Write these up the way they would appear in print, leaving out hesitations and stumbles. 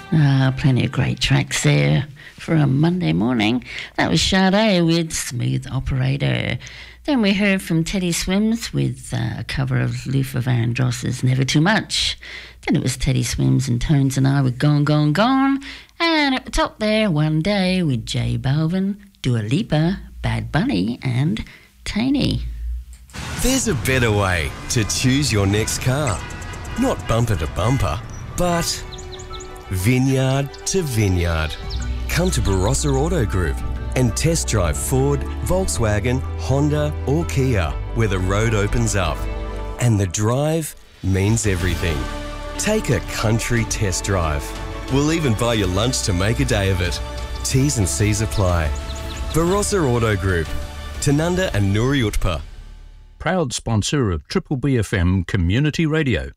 Plenty of great tracks there for a Monday morning. That was Sade with Smooth Operator. Then we heard from Teddy Swims with a cover of Luther Vandross's Never Too Much. Then it was Teddy Swims and Tones and I with Gone, Gone, Gone. And at the top there, One Day with J Balvin, Dua Lipa, Bad Bunny and Taney. There's a better way to choose your next car. Not bumper to bumper, but vineyard to vineyard. Come to Barossa Auto Group and test drive Ford, Volkswagen, Honda or Kia where the road opens up. And the drive means everything. Take a country test drive. We'll even buy you lunch to make a day of it. T's and C's apply. Barossa Auto Group, Tanunda and Nuri Utpa. Proud sponsor of Triple B FM Community Radio.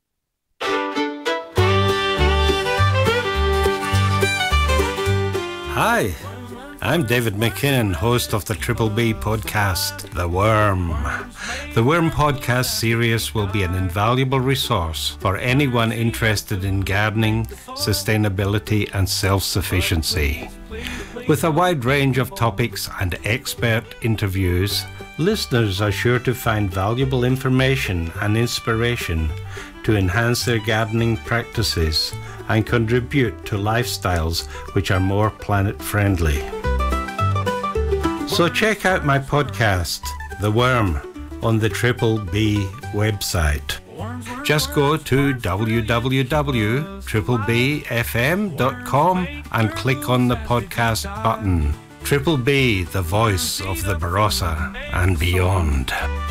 Hi, I'm David McKinnon, host of the Triple B podcast, The Worm. The Worm podcast series will be an invaluable resource for anyone interested in gardening, sustainability and self-sufficiency. With a wide range of topics and expert interviews, listeners are sure to find valuable information and inspiration to enhance their gardening practices and contribute to lifestyles which are more planet-friendly. So check out my podcast, The Worm, on the Triple B website. Just go to www.triplebfm.com and click on the podcast button. Triple B, the voice of the Barossa and beyond.